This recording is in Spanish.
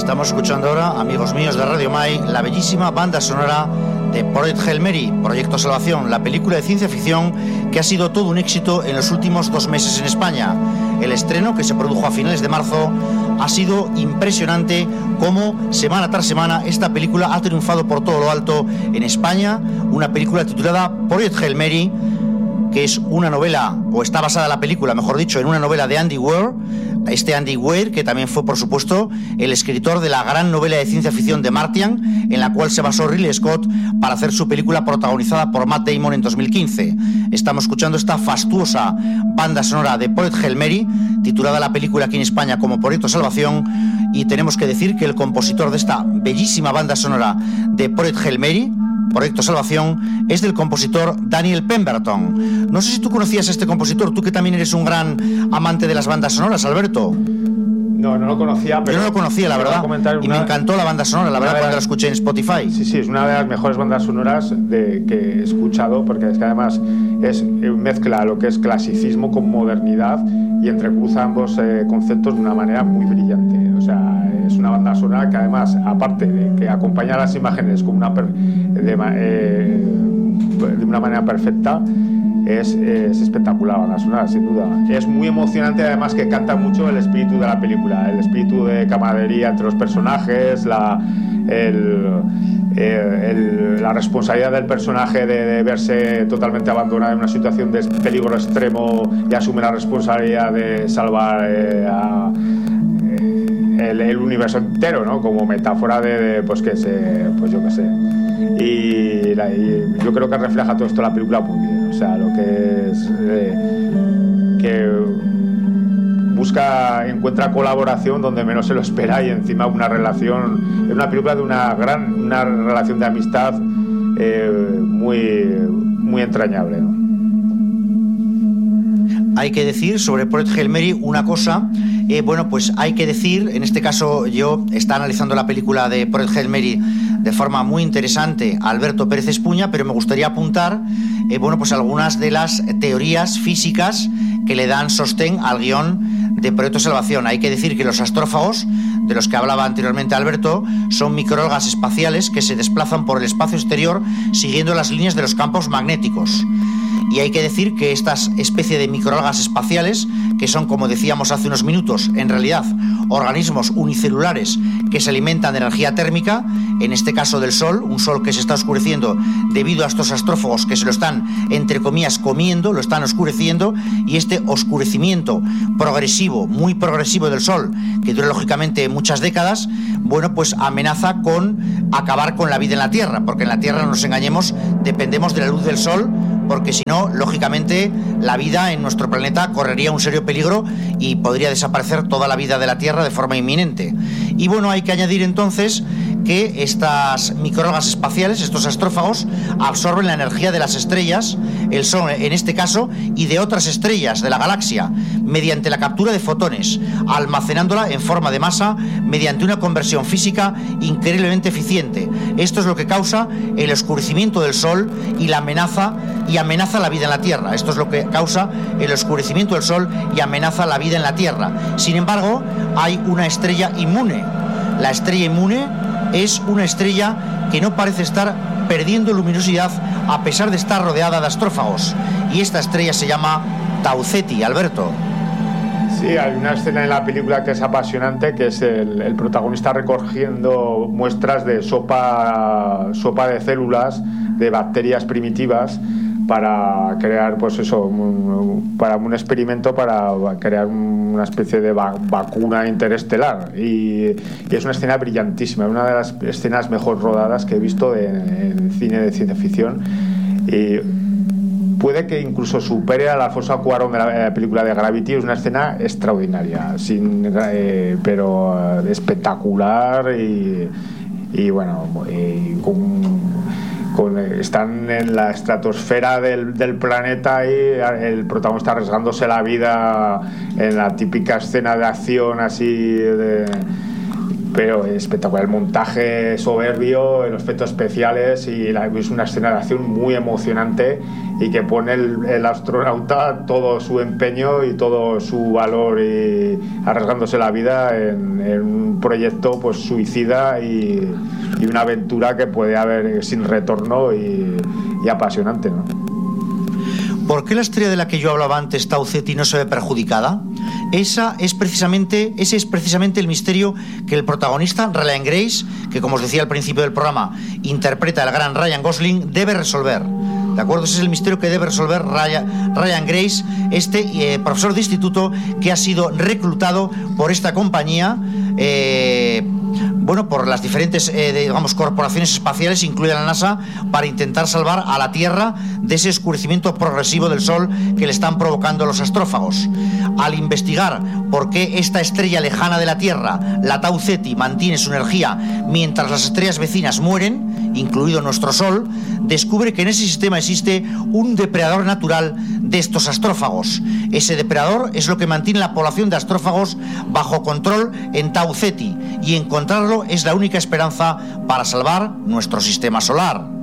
Estamos escuchando ahora, amigos míos de Radio Mai, la bellísima banda sonora de Project Hail Mary, Proyecto Salvación, la película de ciencia ficción que ha sido todo un éxito en los últimos 2 meses en España. El estreno, que se produjo a finales de marzo, ha sido impresionante cómo semana tras semana esta película ha triunfado por todo lo alto en España. Una película titulada Project Hail Mary, que es una novela, o está basada la película, mejor dicho, en una novela de Andy Weir. Andy Weir, que también fue, por supuesto, el escritor de la gran novela de ciencia ficción de Martian, en la cual se basó Ridley Scott para hacer su película protagonizada por Matt Damon en 2015. Estamos escuchando esta fastuosa banda sonora de Project Hail Mary, titulada la película aquí en España como Proyecto Salvación, y tenemos que decir que el compositor de esta bellísima banda sonora de Project Hail Mary, Proyecto Salvación, es del compositor Daniel Pemberton. No sé si tú conocías a este compositor, tú que también eres un gran amante de las bandas sonoras, Alberto. No lo conocía, pero... Yo no lo conocía, la verdad, y me encantó la banda sonora, la verdad, cuando la escuché en Spotify. Sí, es una de las mejores bandas sonoras que he escuchado, porque es que además mezcla lo que es clasicismo con modernidad y entrecruza ambos conceptos de una manera muy brillante. O sea, es una banda sonora que además, aparte de que acompaña las imágenes con de una manera perfecta, es espectacular la banda sonora, sin duda. Es muy emocionante, además, que canta mucho el espíritu de la película, el espíritu de camaradería entre los personajes, la responsabilidad del personaje de verse totalmente abandonado en una situación de peligro extremo y asume la responsabilidad de salvar el universo entero, ¿no? Como metáfora pues yo qué sé. Y yo creo que refleja todo esto la película muy bien. O sea, lo que es que encuentra colaboración donde menos se lo espera, y encima una película de una relación de amistad muy entrañable, ¿no? Hay que decir sobre Project Hail Mary una cosa, pues hay que decir, en este caso yo está analizando la película de Project Hail Mary de forma muy interesante Alberto Pérez Espuña, pero me gustaría apuntar pues algunas de las teorías físicas que le dan sostén al guión de Proyecto Salvación. Hay que decir que los astrófagos, de los que hablaba anteriormente Alberto, son microalgas espaciales que se desplazan por el espacio exterior siguiendo las líneas de los campos magnéticos. Y hay que decir que estas especies de microalgas espaciales, que son, como decíamos hace unos minutos, en realidad organismos unicelulares que se alimentan de energía térmica, en este caso del Sol, un Sol que se está oscureciendo debido a estos astrófagos que se lo están, entre comillas, comiendo, lo están oscureciendo, y este oscurecimiento progresivo, muy progresivo del Sol, que dura lógicamente muchas décadas, pues amenaza con acabar con la vida en la Tierra, porque en la Tierra, no nos engañemos, dependemos de la luz del Sol, porque si no, lógicamente, la vida en nuestro planeta correría un serio peligro y podría desaparecer toda la vida de la Tierra de forma inminente. Y hay que añadir entonces que estas microalgas espaciales, estos astrófagos, absorben la energía de las estrellas, el Sol en este caso, y de otras estrellas de la galaxia, mediante la captura de fotones, almacenándola en forma de masa mediante una conversión física increíblemente eficiente. Esto es lo que causa el oscurecimiento del Sol y amenaza la vida en la Tierra. Esto es lo que causa el oscurecimiento del Sol y amenaza la vida en la Tierra. Sin embargo, hay una estrella inmune. La estrella inmune es una estrella que no parece estar perdiendo luminosidad a pesar de estar rodeada de astrófagos. Y esta estrella se llama Tau Ceti, Alberto. Sí, hay una escena en la película que es apasionante, que es el protagonista recogiendo muestras de sopa de células de bacterias primitivas para crear, para un experimento para crear una especie de vacuna interestelar, y es una escena brillantísima, una de las escenas mejor rodadas que he visto en cine de ciencia ficción, y puede que incluso supere a Alfonso Cuarón de la película de Gravity. Es una escena extraordinaria, pero espectacular, están en la estratosfera del planeta y el protagonista arriesgándose la vida en la típica escena de acción así pero espectacular, el montaje soberbio, los efectos especiales y es una escena de acción muy emocionante y que pone el astronauta todo su empeño y todo su valor y arriesgándose la vida en un proyecto pues suicida y una aventura que puede haber sin retorno y apasionante, ¿no? ¿Por qué la estrella de la que yo hablaba antes, Tau Ceti, no se ve perjudicada? Ese es precisamente el misterio que el protagonista, Ryan Grace, que como os decía al principio del programa, interpreta el gran Ryan Gosling, debe resolver. ¿De acuerdo? Ese es el misterio que debe resolver Ryan Grace, profesor de instituto que ha sido reclutado por esta compañía, por las diferentes corporaciones espaciales, incluida la NASA, para intentar salvar a la Tierra de ese oscurecimiento progresivo del Sol que le están provocando los astrófagos. Al investigar por qué esta estrella lejana de la Tierra, la Tau Ceti, mantiene su energía mientras las estrellas vecinas mueren, incluido nuestro Sol, descubre que en ese sistema existe un depredador natural de estos astrófagos. Ese depredador es lo que mantiene la población de astrófagos bajo control en Tau Ceti, y encontrarlo es la única esperanza para salvar nuestro sistema solar.